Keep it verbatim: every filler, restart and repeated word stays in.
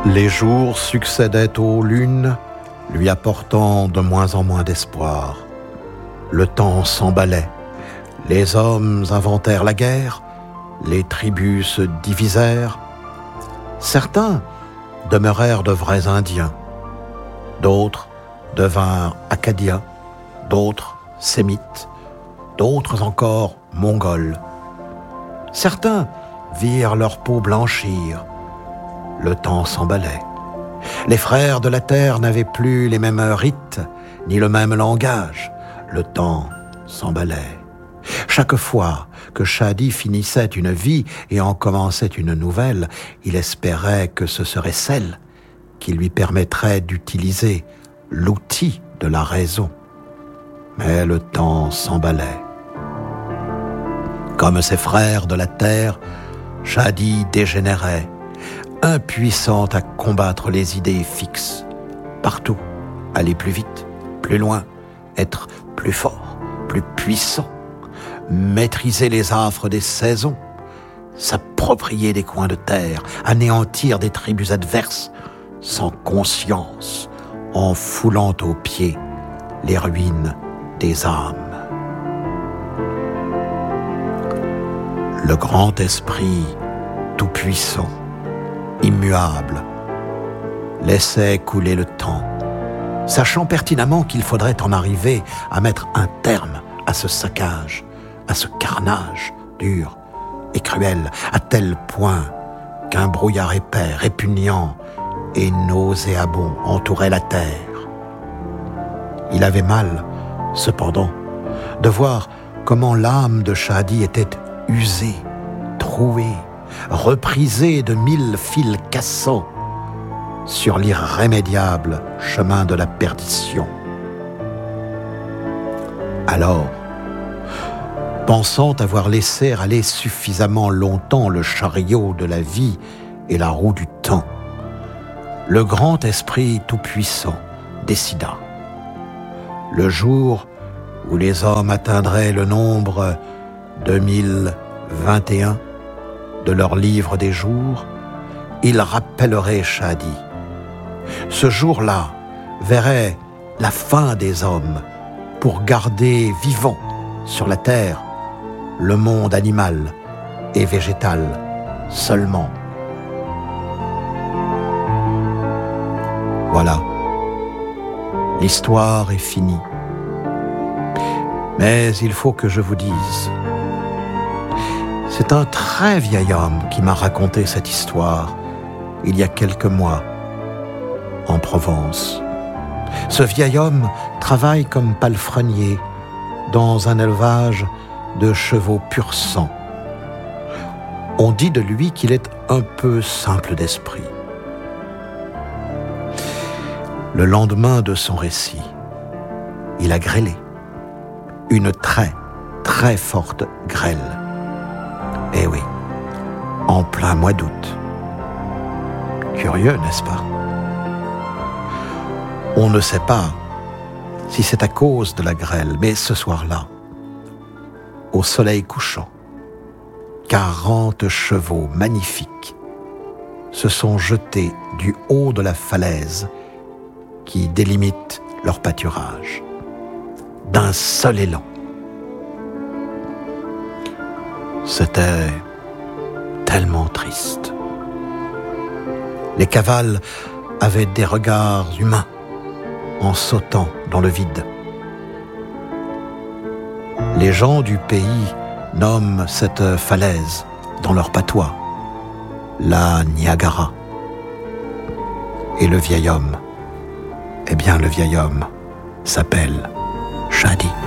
Les jours succédaient aux lunes, lui apportant de moins en moins d'espoir. Le temps s'emballait, les hommes inventèrent la guerre, les tribus se divisèrent. Certains demeurèrent de vrais Indiens, d'autres devinrent Acadiens, d'autres Sémites, d'autres encore Mongols. Certains virent leur peau blanchir. Le temps s'emballait. Les frères de la terre n'avaient plus les mêmes rites, ni le même langage. Le temps s'emballait. Chaque fois que Shadi finissait une vie et en commençait une nouvelle, il espérait que ce serait celle qui lui permettrait d'utiliser l'outil de la raison. Mais le temps s'emballait. Comme ses frères de la terre, Shadi dégénérait, impuissante à combattre les idées fixes. Partout, aller plus vite, plus loin, être plus fort, plus puissant, maîtriser les affres des saisons, s'approprier des coins de terre, anéantir des tribus adverses, sans conscience, en foulant aux pieds les ruines des âmes. Le grand esprit tout-puissant, immuable, laissait couler le temps, sachant pertinemment qu'il faudrait en arriver à mettre un terme à ce saccage, à ce carnage dur et cruel, à tel point qu'un brouillard épais, répugnant et nauséabond entourait la terre. Il avait mal, cependant, de voir comment l'âme de Shadi était usée, trouée, reprisée de mille fils cassants sur l'irrémédiable chemin de la perdition. Alors, pensant avoir laissé aller suffisamment longtemps le chariot de la vie et la roue du temps, le grand esprit tout-puissant décida, le jour où les hommes atteindraient le nombre deux mille vingt et un de leur livre des jours, il rappellerait Shadi. Ce jour-là verrait la fin des hommes pour garder vivant sur la terre le monde animal et végétal seulement. Voilà, l'histoire est finie. Mais il faut que je vous dise, c'est un très vieil homme qui m'a raconté cette histoire il y a quelques mois en Provence. Ce vieil homme travaille comme palefrenier dans un élevage de chevaux pur sang. On dit de lui qu'il est un peu simple d'esprit. Le lendemain de son récit, il a grêlé. Une très, très forte grêle. Eh oui, en plein mois d'août. Curieux, n'est-ce pas? On ne sait pas si c'est à cause de la grêle, mais ce soir-là, au soleil couchant, quarante chevaux magnifiques se sont jetés du haut de la falaise qui délimite leur pâturage, d'un seul élan. C'était tellement triste. Les cavales avaient des regards humains en sautant dans le vide. Les gens du pays nomment cette falaise, dans leur patois, la Niagara. Et le vieil homme, eh bien le vieil homme s'appelle Shadi.